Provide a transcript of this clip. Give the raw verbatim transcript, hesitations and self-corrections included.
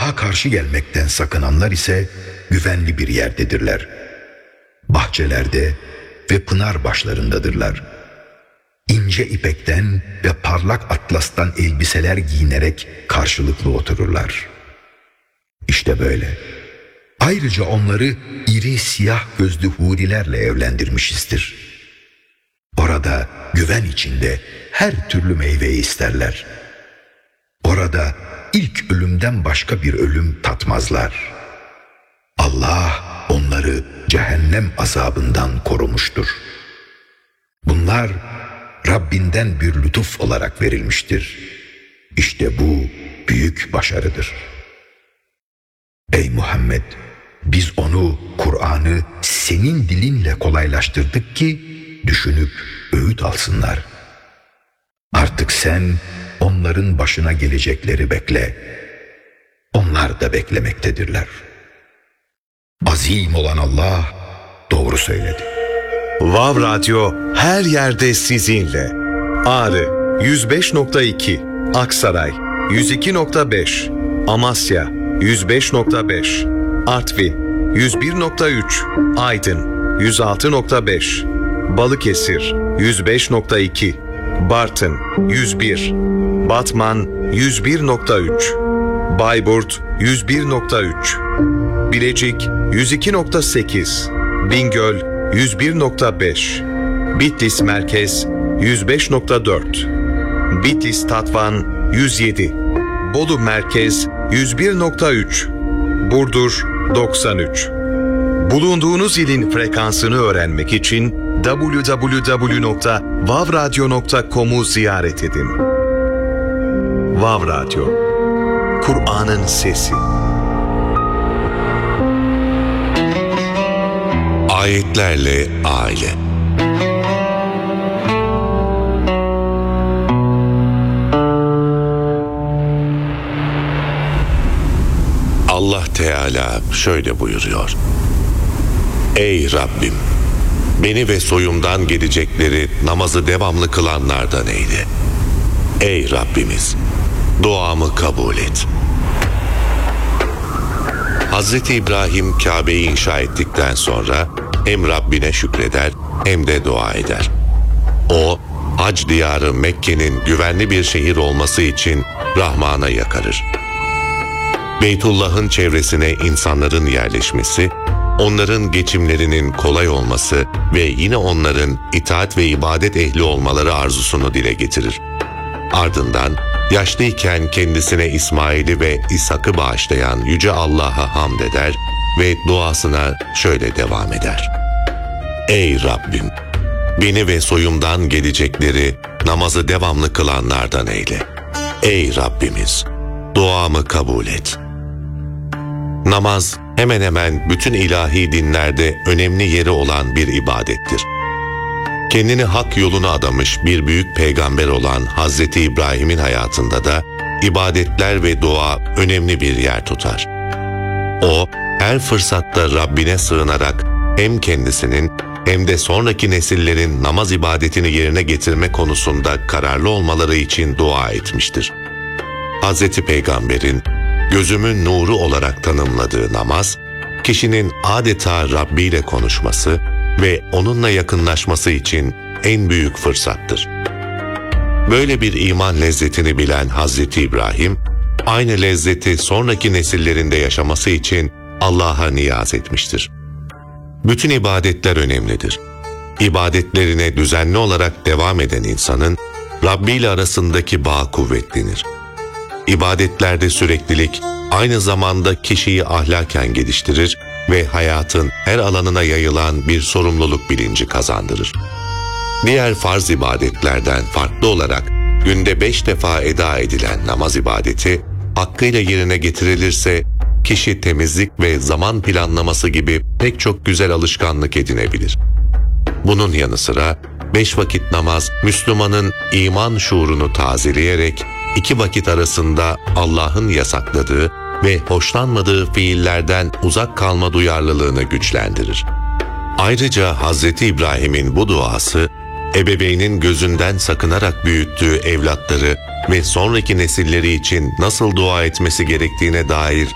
Allah'a karşı gelmekten sakınanlar ise güvenli bir yerdedirler. Bahçelerde ve pınar başlarındadırlar. İnce ipekten ve parlak atlastan elbiseler giyinerek karşılıklı otururlar. İşte böyle. Ayrıca onları iri siyah gözlü hurilerle evlendirmişizdir. Orada güven içinde her türlü meyveyi isterler. Orada ilk ölümden başka bir ölüm tatmazlar. Allah onları cehennem azabından korumuştur. Bunlar Rabbinden bir lütuf olarak verilmiştir. İşte bu büyük başarıdır. Ey Muhammed! Biz onu, Kur'an'ı senin dilinle kolaylaştırdık ki düşünüp öğüt alsınlar. Artık sen onların başına gelecekleri bekle. Onlar da beklemektedirler. Azim olan Allah doğru söyledi. Vav Radyo her yerde sizinle. Ağrı yüz beş nokta iki, Aksaray yüz iki nokta beş, Amasya yüz beş nokta beş, Artvin yüz bir nokta üç, Aydın yüz altı nokta beş, Balıkesir yüz beş nokta iki, Bartın yüz bir, Batman yüz bir nokta üç, Bayburt yüz bir nokta üç, Bilecik yüz iki nokta sekiz, Bingöl yüz bir nokta beş, Bitlis Merkez yüz beş nokta dört, Bitlis Tatvan yüz yedi, Bolu Merkez yüz bir nokta üç, Burdur doksan üç. Bulunduğunuz ilin frekansını öğrenmek için double-u double-u double-u nokta vav radyo nokta com'u ziyaret edin. Vav Radyo, Kur'an'ın sesi. Ayetlerle aile. Allah Teala şöyle buyuruyor: Ey Rabbim! Beni ve soyumdan gelecekleri namazı devamlı kılanlardan eyle. Ey Rabbimiz! Duamı kabul et. Hazreti İbrahim Kabe'yi inşa ettikten sonra hem Rabbine şükreder hem de dua eder. O, hac diyarı Mekke'nin güvenli bir şehir olması için Rahman'a yakarır. Beytullah'ın çevresine insanların yerleşmesi, onların geçimlerinin kolay olması ve yine onların itaat ve ibadet ehli olmaları arzusunu dile getirir. Ardından yaşlıyken kendisine İsmail'i ve İshak'ı bağışlayan Yüce Allah'a hamd eder ve duasına şöyle devam eder: Ey Rabbim! Beni ve soyumdan gelecekleri namazı devamlı kılanlardan eyle. Ey Rabbimiz! Duamı kabul et. Namaz hemen hemen bütün ilahi dinlerde önemli yeri olan bir ibadettir. Kendini hak yoluna adamış bir büyük peygamber olan Hazreti İbrahim'in hayatında da ibadetler ve dua önemli bir yer tutar. O, her fırsatta Rabbine sığınarak hem kendisinin hem de sonraki nesillerin namaz ibadetini yerine getirme konusunda kararlı olmaları için dua etmiştir. Hazreti Peygamber'in gözümün nuru olarak tanımladığı namaz, kişinin adeta Rabbi ile konuşması ve onunla yakınlaşması için en büyük fırsattır. Böyle bir iman lezzetini bilen Hazreti İbrahim, aynı lezzeti sonraki nesillerinde yaşaması için Allah'a niyaz etmiştir. Bütün ibadetler önemlidir. İbadetlerine düzenli olarak devam eden insanın Rabbi ile arasındaki bağ kuvvetlenir. İbadetlerde süreklilik aynı zamanda kişiyi ahlaken geliştirir ve hayatın her alanına yayılan bir sorumluluk bilinci kazandırır. Diğer farz ibadetlerden farklı olarak günde beş defa eda edilen namaz ibadeti hakkıyla yerine getirilirse kişi temizlik ve zaman planlaması gibi pek çok güzel alışkanlık edinebilir. Bunun yanı sıra beş vakit namaz Müslümanın iman şuurunu tazeleyerek iki vakit arasında Allah'ın yasakladığı ve hoşlanmadığı fiillerden uzak kalma duyarlılığını güçlendirir. Ayrıca Hazreti İbrahim'in bu duası, ebeveynin gözünden sakınarak büyüttüğü evlatları ve sonraki nesilleri için nasıl dua etmesi gerektiğine dair